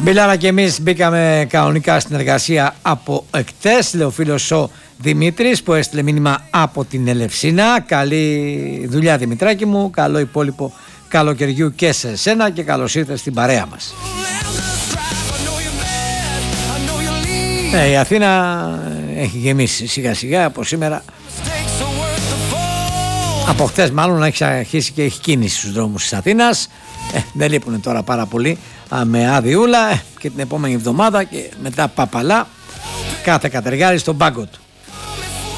Μπιλάρα και εμείς μπήκαμε κανονικά στην εργασία από εκτές, λέει ο φίλος ο Δημήτρης που έστειλε μήνυμα από την Ελευσίνα. Καλή δουλειά Δημητράκη μου, καλό υπόλοιπο καλοκαιριού και σε εσένα και καλώς ήρθες στην παρέα μας. Η Αθήνα έχει γεμίσει σιγά σιγά από σήμερα. Από χτες μάλλον έχει αρχίσει και έχει κίνηση στους δρόμους της Αθήνας. Δεν λείπουν τώρα πάρα πολύ με άδειούλα και την επόμενη εβδομάδα και μετά παπαλά κάθε κατεργάρι στον πάγκο του.